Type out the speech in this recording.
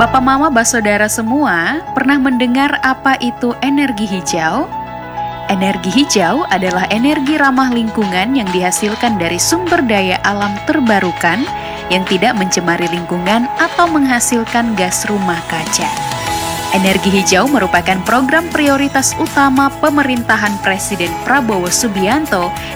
Bapak Mama Basodara semua, pernah mendengar apa itu energi hijau? Energi hijau adalah energi ramah lingkungan yang dihasilkan dari sumber daya alam terbarukan yang tidak mencemari lingkungan atau menghasilkan gas rumah kaca. Energi hijau merupakan program prioritas utama pemerintahan Presiden Prabowo Subianto